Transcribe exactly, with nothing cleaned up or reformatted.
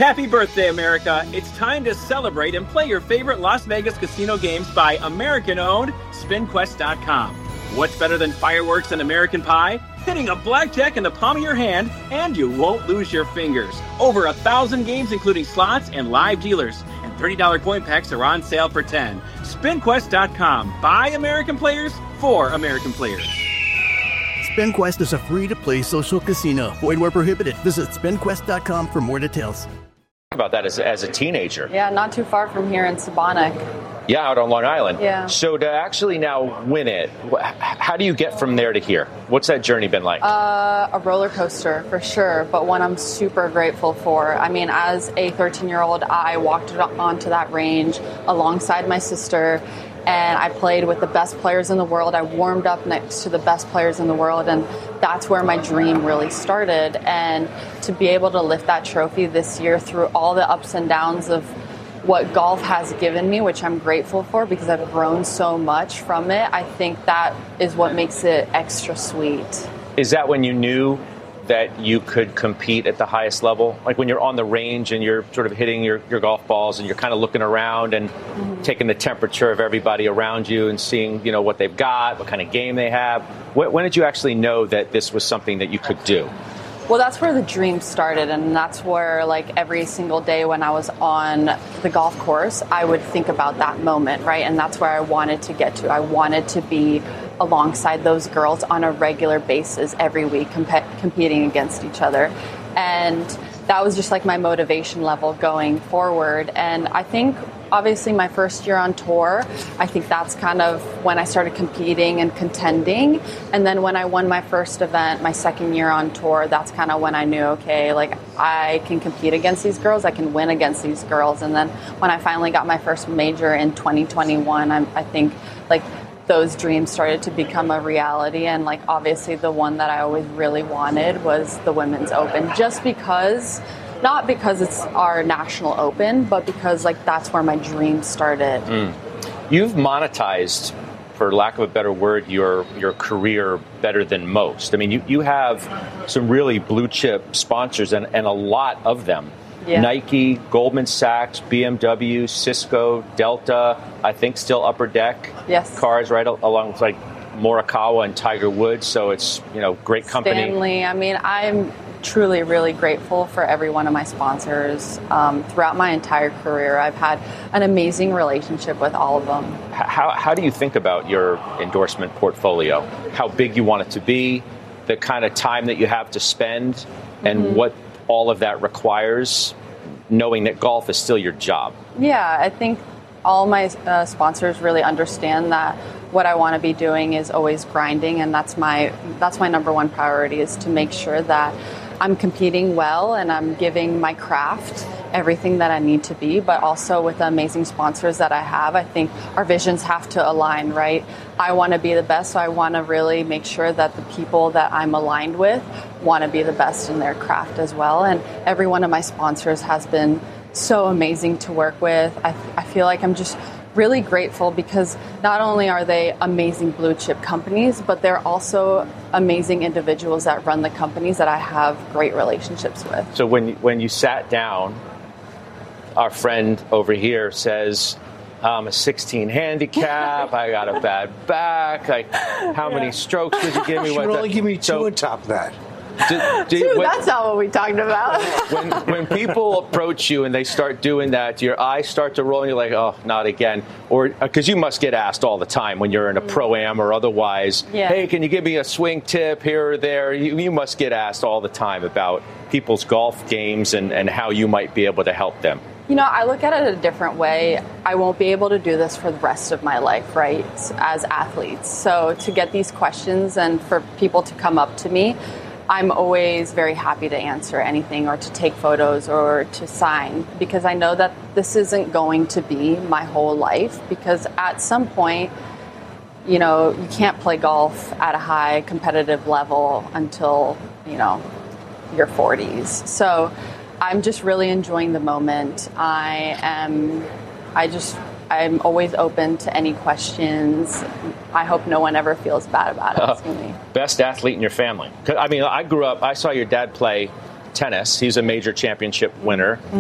Happy birthday, America. It's time to celebrate and play your favorite Las Vegas casino games by American-owned Spin Quest dot com. What's better than fireworks and American Pie? Hitting a blackjack in the palm of your hand, and you won't lose your fingers. Over a thousand games, including slots and live dealers. And thirty dollars coin packs are on sale for ten dollars. Spin Quest dot com. By American players, for American players. SpinQuest is a free-to-play social casino. Void where prohibited. Visit Spin Quest dot com for more details. About that as, as a teenager. Yeah, not too far from here in Sabonic. Yeah, out on Long Island. Yeah. So to actually now win it, how do you get from there to here? What's that journey been like? Uh, a roller coaster, for sure, but one I'm super grateful for. I mean, as a thirteen-year-old, I walked onto that range alongside my sister, and I played with the best players in the world. I warmed up next to the best players in the world, and that's where my dream really started. And to be able to lift that trophy this year through all the ups and downs of what golf has given me, which I'm grateful for because I've grown so much from it, I think that is what makes it extra sweet. Is that when you knew that you could compete at the highest level? Like when you're on the range and you're sort of hitting your, your golf balls and you're kind of looking around and mm-hmm. taking the temperature of everybody around you and seeing, you know, what they've got, what kind of game they have. When, when did you actually know that this was something that you could do? Well, that's where the dream started, and that's where, like, every single day when I was on the golf course, I would think about that moment, right? And that's where I wanted to get to. I wanted to be alongside those girls on a regular basis every week, comp- competing against each other. And that was just, like, my motivation level going forward. And I think, obviously, my first year on tour, I think that's kind of when I started competing and contending. And then when I won my first event, my second year on tour, that's kind of when I knew, okay, like, I can compete against these girls, I can win against these girls. And then when I finally got my first major in twenty twenty-one, I, I think, like, those dreams started to become a reality. And, like, obviously the one that I always really wanted was the Women's Open, just because... Not because it's our national open, but because, like, that's where my dream started. Mm. You've monetized, for lack of a better word, your your career better than most. I mean, you, you have some really blue chip sponsors and, and a lot of them. Yeah. Nike, Goldman Sachs, B M W, Cisco, Delta, I think still Upper Deck. Yes. Cars right along with, like, Morikawa and Tiger Woods. So it's, you know, great company. Stanley. I mean, I'm truly really grateful for every one of my sponsors. Um, throughout my entire career, I've had an amazing relationship with all of them. How, how do you think about your endorsement portfolio? How big you want it to be, the kind of time that you have to spend, and mm-hmm. what all of that requires, knowing that golf is still your job? Yeah, I think all my uh, sponsors really understand that what I want to be doing is always grinding, and that's my that's my number one priority, is to make sure that I'm competing well and I'm giving my craft everything that I need to be, but also with the amazing sponsors that I have, I think our visions have to align, right? I want to be the best, so I want to really make sure that the people that I'm aligned with want to be the best in their craft as well. And every one of my sponsors has been so amazing to work with. I, I feel like I'm just really grateful because not only are they amazing blue chip companies, but they're also amazing individuals that run the companies that I have great relationships with. So when when you sat down, our friend over here says, I'm a sixteen handicap, I got a bad back, like, how yeah. many strokes did you give me? You should only give me two so, on top of that. Do, do, Dude, when, that's not what we talked about. when when people approach you and they start doing that, your eyes start to roll and you're like, oh, not again. Or because you must get asked all the time when you're in a pro-am or otherwise, yeah. hey, can you give me a swing tip here or there? You, you must get asked all the time about people's golf games and, and how you might be able to help them. You know, I look at it a different way. I won't be able to do this for the rest of my life, right, as athletes. So to get these questions and for people to come up to me, I'm always very happy to answer anything or to take photos or to sign, because I know that this isn't going to be my whole life, because at some point, you know, you can't play golf at a high competitive level until, you know, your forties. So I'm just really enjoying the moment. I am, I just, I'm always open to any questions. I hope no one ever feels bad about asking me. Best athlete in your family? I mean, I grew up, I saw your dad play tennis. He's a major championship winner.